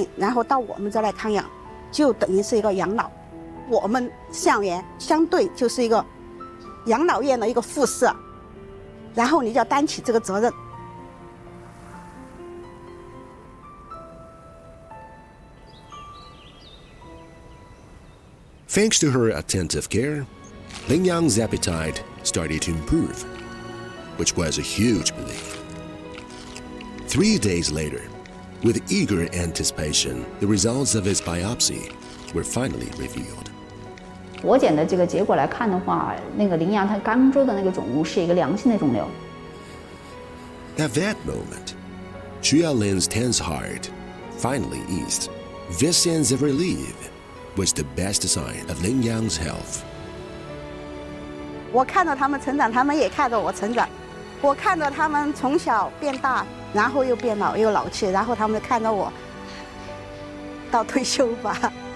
病，然后到我们这来康养，就等于是一个养老。我们校园相对就是一个养老院的一个附设，然后你就要担起这个责任。 Thanks to her attentive care, Lin Yang's appetite started to improve, which was a huge relief. 3 days later, with eager anticipation, the results of his biopsy were finally revealed. 活检的这个结果来看的话，那个林阳他肛周的那个肿物是一个良性的肿瘤。 At that moment, Xu Yalin's tense heart finally eased. This sense of relief was the best sign of Lin Yang's health. 我看着他们成长，他们也看着我成长。我看着他们从小变大，然后又变老又老去，然后他们看着我到退休吧。